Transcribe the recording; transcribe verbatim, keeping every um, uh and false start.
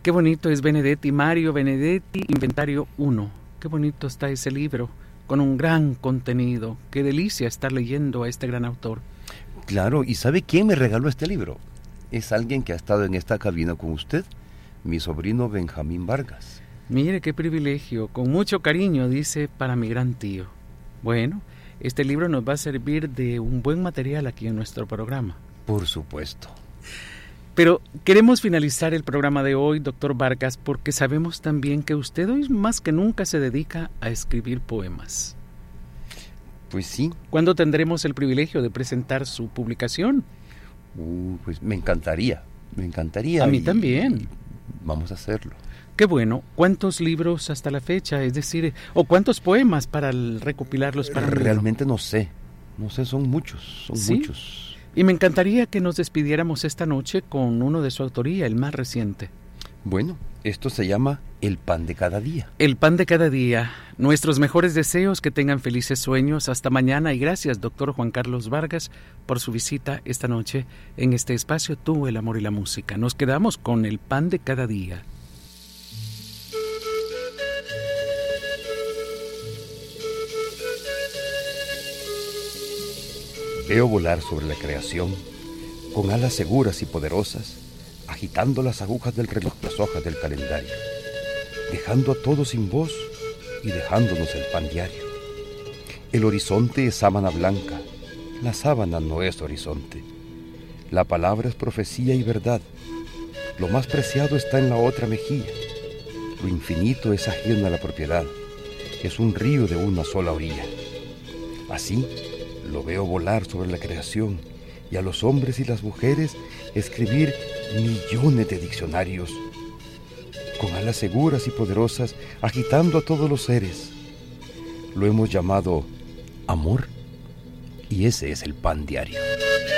Qué bonito es Benedetti, Mario Benedetti, Inventario uno. Qué bonito está ese libro, con un gran contenido. Qué delicia estar leyendo a este gran autor. Claro, ¿y sabe quién me regaló este libro? Es alguien que ha estado en esta cabina con usted, mi sobrino Benjamín Vargas. Mire qué privilegio, con mucho cariño, dice, para mi gran tío. Bueno, este libro nos va a servir de un buen material aquí en nuestro programa. Por supuesto. Pero queremos finalizar el programa de hoy, doctor Vargas, porque sabemos también que usted hoy más que nunca se dedica a escribir poemas. Pues sí. ¿Cuándo tendremos el privilegio de presentar su publicación? Uh, pues me encantaría, me encantaría. A mí y, también. Y vamos a hacerlo. Qué bueno. ¿Cuántos libros hasta la fecha? Es decir, ¿o cuántos poemas para el, recopilarlos para Realmente no sé, no sé, son muchos, son ¿Sí? muchos. Y me encantaría que nos despidiéramos esta noche con uno de su autoría, el más reciente. Bueno, esto se llama El pan de cada día. El pan de cada día. Nuestros mejores deseos, que tengan felices sueños. Hasta mañana y gracias, doctor Juan Carlos Vargas, por su visita esta noche en este espacio Tú, el amor y la música. Nos quedamos con el pan de cada día. Veo volar sobre la creación, con alas seguras y poderosas, agitando las agujas del reloj, las hojas del calendario, dejando a todos sin voz y dejándonos el pan diario. El horizonte es sábana blanca, la sábana no es horizonte. La palabra es profecía y verdad, lo más preciado está en la otra mejilla. Lo infinito es ajeno a la propiedad, es un río de una sola orilla. Así, lo veo volar sobre la creación y a los hombres y las mujeres escribir millones de diccionarios, con alas seguras y poderosas, agitando a todos los seres. Lo hemos llamado amor y ese es el pan diario.